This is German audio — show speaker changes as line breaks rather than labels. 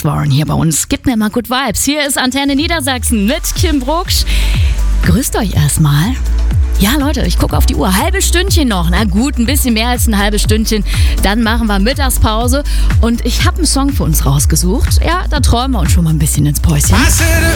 Warren hier bei uns. Gibt mir mal Good Vibes. Hier ist Antenne Niedersachsen mit Kim Brucksch. Grüßt euch erstmal. Ja, Leute, ich gucke auf die Uhr. Halbes Stündchen noch. Na gut, ein bisschen mehr als ein halbes Stündchen. Dann machen wir Mittagspause. Und ich habe einen Song für uns rausgesucht. Ja, da träumen wir uns schon mal ein bisschen ins Päuschen.